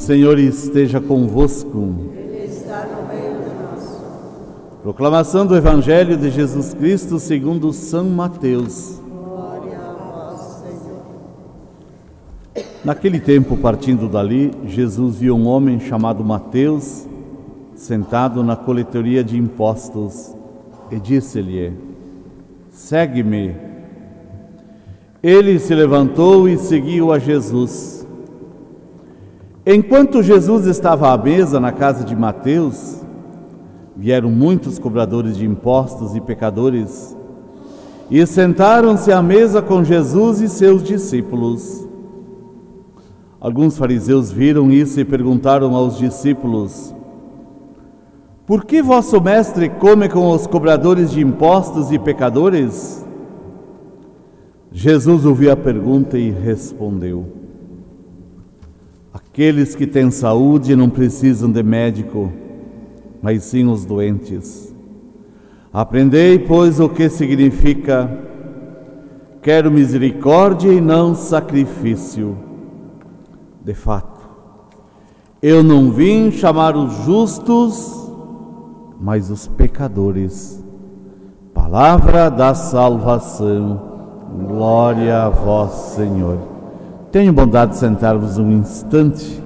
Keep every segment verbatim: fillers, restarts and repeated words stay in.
Senhor esteja convosco. Ele está no meio de nós. Proclamação do Evangelho de Jesus Cristo segundo São Mateus. Glória a vós, Senhor. Naquele tempo, partindo dali, Jesus viu um homem chamado Mateus, sentado na coletoria de impostos, e disse-lhe: segue-me. Ele se levantou e seguiu a Jesus. Enquanto Jesus estava à mesa na casa de Mateus, vieram muitos cobradores de impostos e pecadores e sentaram-se à mesa com Jesus e seus discípulos. Alguns fariseus viram isso e perguntaram aos discípulos: por que vosso mestre come com os cobradores de impostos e pecadores? Jesus ouviu a pergunta e respondeu: aqueles que têm saúde não precisam de médico, mas sim os doentes. Aprendei, pois, o que significa: quero misericórdia e não sacrifício. De fato, eu não vim chamar os justos, mas os pecadores. Palavra da salvação. Glória a vós, Senhor. Tenham bondade de sentar-vos um instante.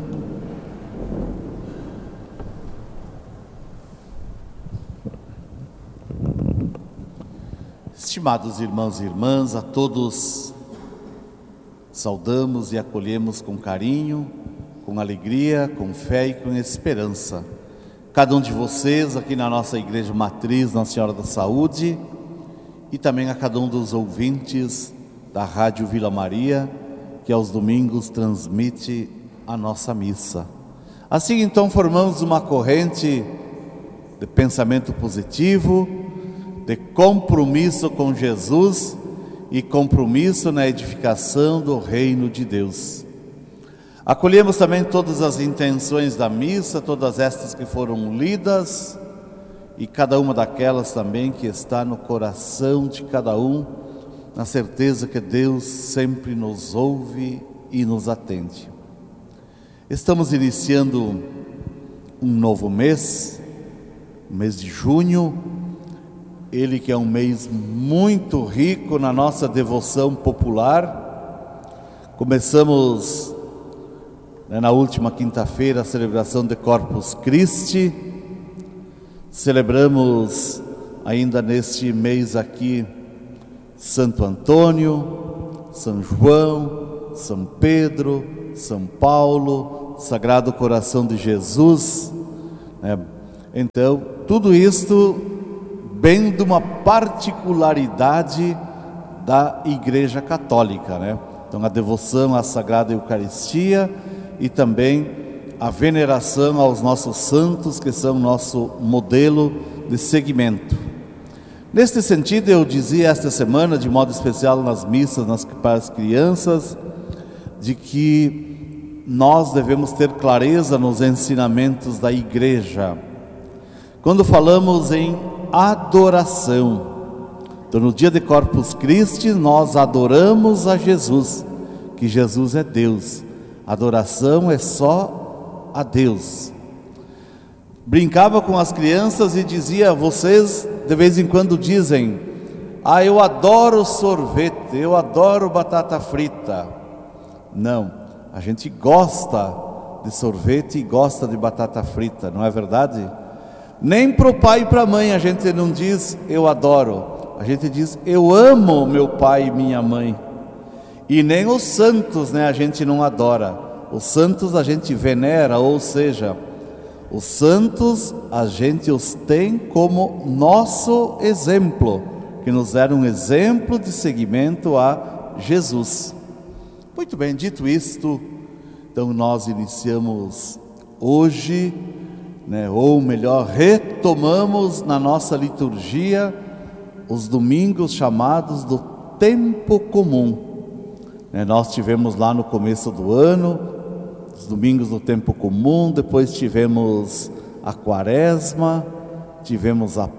Estimados irmãos e irmãs, a todos saudamos e acolhemos com carinho, com alegria, com fé e com esperança. Cada um de vocês aqui na nossa Igreja Matriz Nossa Senhora da Saúde, e também a cada um dos ouvintes da Rádio Vila Maria, que aos domingos transmite a nossa missa. Assim então formamos uma corrente de pensamento positivo, de compromisso com Jesus e compromisso na edificação do reino de Deus. Acolhemos também todas as intenções da missa, todas estas que foram lidas, e cada uma daquelas também que está no coração de cada um, na certeza que Deus sempre nos ouve e nos atende. Estamos iniciando um novo mês, o mês de junho, ele que é um mês muito rico na nossa devoção popular. Começamos né, na última quinta-feira a celebração de Corpus Christi, celebramos ainda neste mês aqui Santo Antônio, São João, São Pedro, São Paulo, Sagrado Coração de Jesus, né? Então, tudo isto bem de uma particularidade da Igreja Católica, né? Então, a devoção à Sagrada Eucaristia e também a veneração aos nossos santos, que são nosso modelo de seguimento. Neste sentido, eu dizia esta semana, de modo especial nas missas nas, para as crianças, de que nós devemos ter clareza nos ensinamentos da Igreja. Quando falamos em adoração, então no dia de Corpus Christi nós adoramos a Jesus, que Jesus é Deus. Adoração é só a Deus. Brincava com as crianças e dizia: vocês de vez em quando dizem: ah, eu adoro sorvete, eu adoro batata frita. Não, a gente gosta de sorvete e gosta de batata frita, não é verdade? Nem para o pai e para a mãe a gente não diz eu adoro, a gente diz eu amo meu pai e minha mãe. E nem os santos, né, a gente não adora. Os santos a gente venera, ou seja, os santos a gente os tem como nosso exemplo, que nos era um exemplo de seguimento a Jesus. Muito bem, dito isto, então nós iniciamos hoje, né, ou melhor, retomamos na nossa liturgia os domingos chamados do tempo comum. Né, nós tivemos lá no começo do ano os domingos do tempo comum, depois tivemos a Quaresma, tivemos a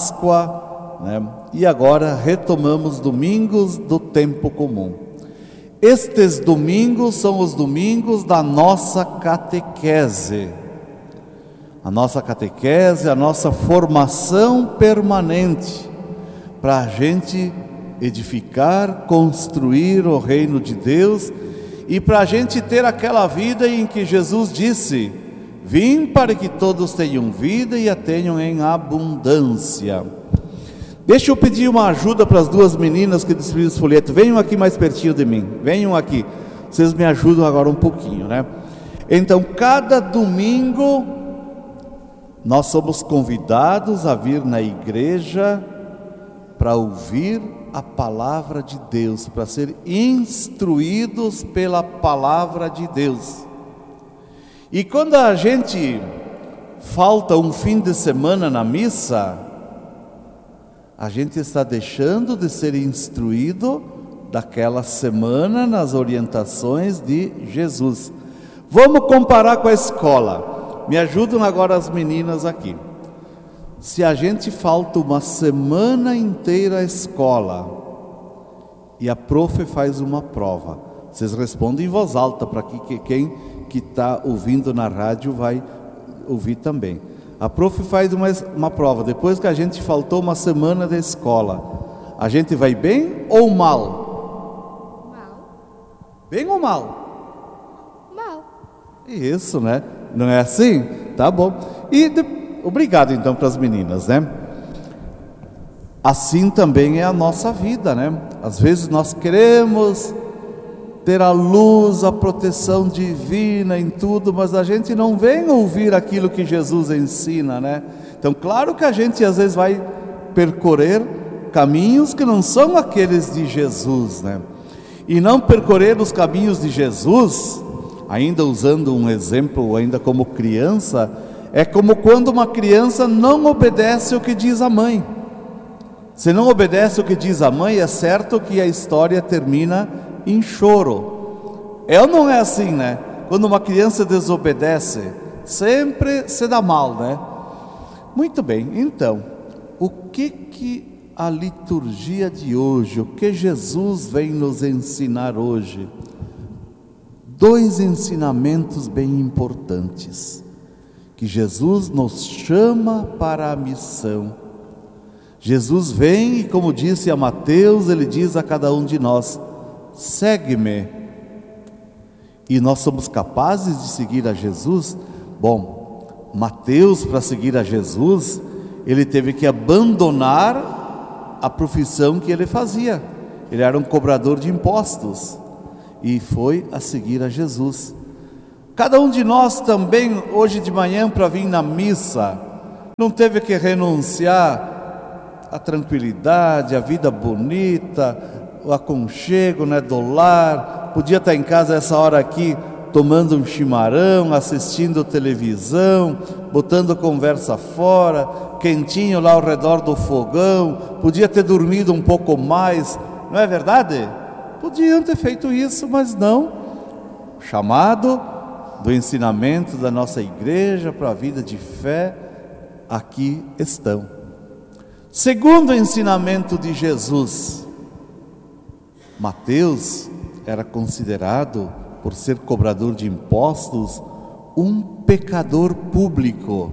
Páscoa, né, e agora retomamos domingos do tempo comum. Estes domingos são os domingos da nossa catequese. A nossa catequese, a nossa formação permanente, para a gente edificar, construir o reino de Deus, e para a gente ter aquela vida em que Jesus disse: vim para que todos tenham vida e a tenham em abundância. Deixa eu pedir uma ajuda para as duas meninas que distribuíram esse folheto. Venham aqui mais pertinho de mim, venham aqui, vocês me ajudam agora um pouquinho, né? Então, cada domingo nós somos convidados a vir na igreja para ouvir a palavra de Deus, para ser instruídos pela palavra de Deus. E quando a gente falta um fim de semana na missa, a gente está deixando de ser instruído daquela semana nas orientações de Jesus. Vamos comparar com a escola. Me ajudam agora as meninas aqui. Se a gente falta uma semana inteira à escola e a profe faz uma prova, vocês respondem em voz alta para que quem que está ouvindo na rádio vai ouvir também. A profe faz uma, uma prova, depois que a gente faltou uma semana da escola, a gente vai bem ou mal? Mal. Bem ou mal? Mal. Isso, né? Não é assim? Tá bom. E de, obrigado então para as meninas, né? Assim também é a nossa vida, né? Às vezes nós queremos ter a luz, a proteção divina em tudo, mas a gente não vem ouvir aquilo que Jesus ensina, né? Então, claro que a gente às vezes vai percorrer caminhos que não são aqueles de Jesus, né? E não percorrer os caminhos de Jesus, ainda usando um exemplo, ainda como criança, é como quando uma criança não obedece o que diz a mãe. Se não obedece o que diz a mãe, é certo que a história termina em choro. É ou não é assim, né? Quando uma criança desobedece, sempre se dá mal, né? Muito bem, então, o que que a liturgia de hoje, o que Jesus vem nos ensinar hoje? Dois ensinamentos bem importantes, que Jesus nos chama para a missão. Jesus vem e, como disse a Mateus, ele diz a cada um de nós: segue-me. E nós somos capazes de seguir a Jesus? Bom, Mateus, para seguir a Jesus, ele teve que abandonar a profissão que ele fazia. Ele era um cobrador de impostos e foi a seguir a Jesus. Cada um de nós também, hoje de manhã, para vir na missa, não teve que renunciar à tranquilidade, à vida bonita, o aconchego, né, do lar. Podia estar em casa essa hora aqui, tomando um chimarrão, assistindo televisão, botando conversa fora, quentinho lá ao redor do fogão. Podia ter dormido um pouco mais, não é verdade? Podiam ter feito isso, mas não. Chamado do ensinamento da nossa igreja para a vida de fé, aqui estão. Segundo ensinamento de Jesus, Mateus era considerado, por ser cobrador de impostos, um pecador público.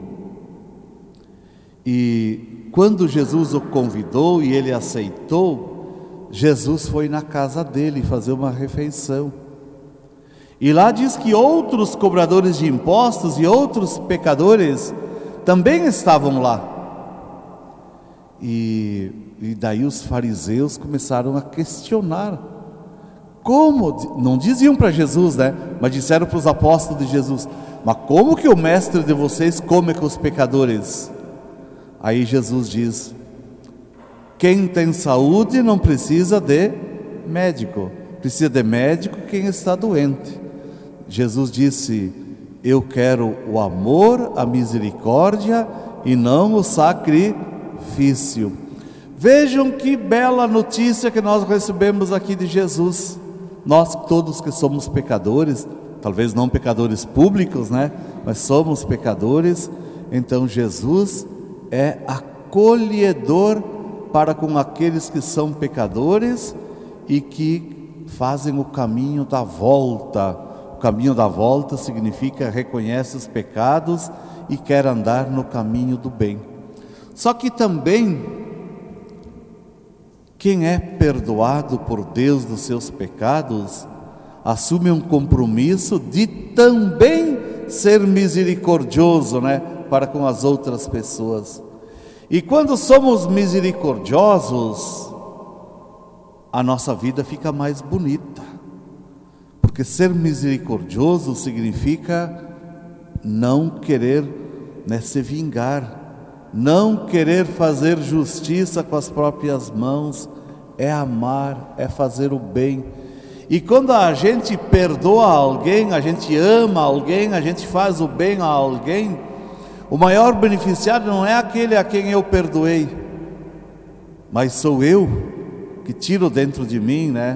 E quando Jesus o convidou e ele aceitou, Jesus foi na casa dele fazer uma refeição. E lá diz que outros cobradores de impostos e outros pecadores também estavam lá. E, e daí os fariseus começaram a questionar. Como? Não diziam para Jesus, né? Mas disseram para os apóstolos de Jesus: mas como que o mestre de vocês come com os pecadores? Aí Jesus diz: quem tem saúde não precisa de médico, precisa de médico quem está doente. Jesus disse: eu quero o amor, a misericórdia e não o sacrifício. Vejam que bela notícia que nós recebemos aqui de Jesus. Nós todos que somos pecadores, talvez não pecadores públicos, né? Mas somos pecadores. Então Jesus é acolhedor para com aqueles que são pecadores e que fazem o caminho da volta. O caminho da volta significa reconhece os pecados e quer andar no caminho do bem. Só que também, quem é perdoado por Deus dos seus pecados, assume um compromisso de também ser misericordioso, né, para com as outras pessoas. E quando somos misericordiosos, a nossa vida fica mais bonita. Porque ser misericordioso significa não querer, né, se vingar, não querer fazer justiça com as próprias mãos, é amar, é fazer o bem. E quando a gente perdoa alguém, a gente ama alguém, a gente faz o bem a alguém, o maior beneficiário não é aquele a quem eu perdoei, mas sou eu que tiro dentro de mim, né,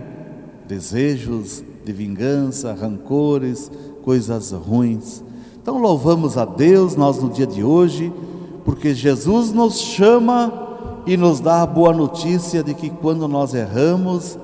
desejos de vingança, rancores, coisas ruins. Então louvamos a Deus nós no dia de hoje, porque Jesus nos chama e nos dá a boa notícia de que quando nós erramos,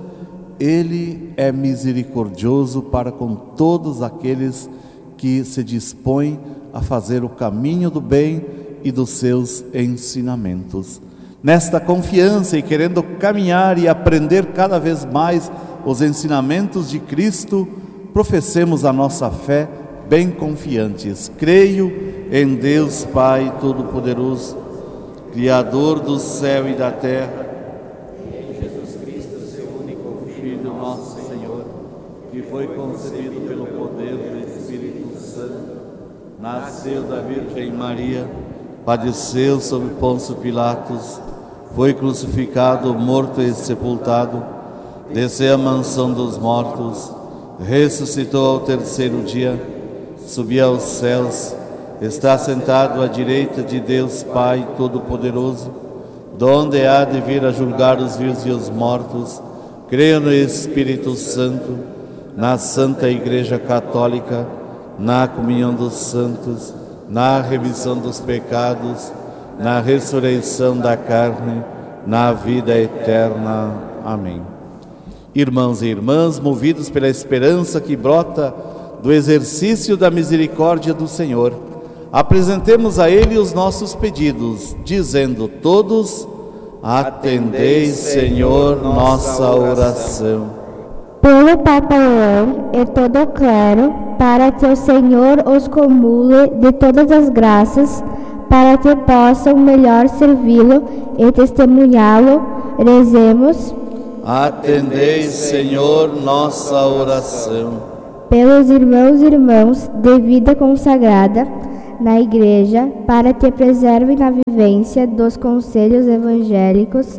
Ele é misericordioso para com todos aqueles que se dispõem a fazer o caminho do bem e dos seus ensinamentos. Nesta confiança e querendo caminhar e aprender cada vez mais os ensinamentos de Cristo, professemos a nossa fé bem confiantes. Creio em Deus Pai Todo-Poderoso, Criador do céu e da terra, em Jesus Cristo, seu único Filho nosso Senhor, que foi concebido pelo poder do Espírito Santo, nasceu da Virgem Maria, padeceu sob Pôncio Pilatos, foi crucificado, morto e sepultado, desceu à mansão dos mortos, ressuscitou ao terceiro dia, subiu aos céus, está sentado à direita de Deus Pai Todo-Poderoso, donde há de vir a julgar os vivos e os mortos. Creio no Espírito Santo, na Santa Igreja Católica, na comunhão dos santos, na remissão dos pecados, na ressurreição da carne, na vida eterna. Amém. Irmãos e irmãs, movidos pela esperança que brota do exercício da misericórdia do Senhor, apresentemos a Ele os nossos pedidos, dizendo todos: atendei, Senhor, nossa oração. Pelo Papa Leão e todo o clero, para que o Senhor os cumule de todas as graças, para que possam melhor servi-lo e testemunhá-lo, rezemos. Atendei, Senhor, nossa oração. Pelos irmãos e irmãs de vida consagrada na Igreja, para que preservem a vivência dos conselhos evangélicos,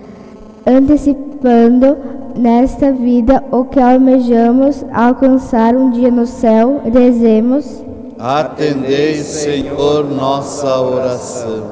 antecipando nesta vida o que almejamos alcançar um dia no céu, rezemos. Atendei, Senhor, nossa oração.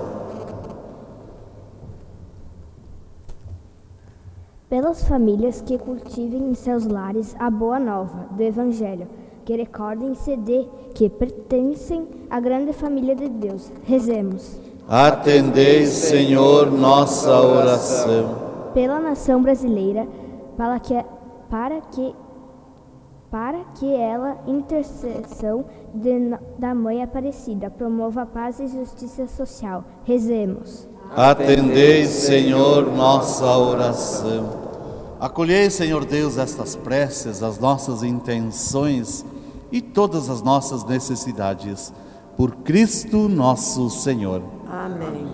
Pelas famílias que cultivem em seus lares a boa nova do Evangelho, que recordem-se de que pertencem à grande família de Deus, rezemos. Atendei, Senhor, nossa oração. Pela nação brasileira, para que, para que, para que ela, intercessão de, da Mãe Aparecida, promova a paz e justiça social, rezemos. Atendei, Senhor, nossa oração. Acolhei, Senhor Deus, estas preces, as nossas intenções e todas as nossas necessidades, por Cristo nosso Senhor. Amém.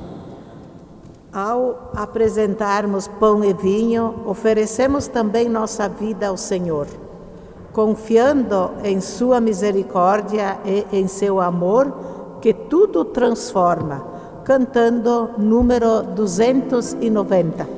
Ao apresentarmos pão e vinho, oferecemos também nossa vida ao Senhor, confiando em sua misericórdia e em seu amor, que tudo transforma, cantando número duzentos e noventa.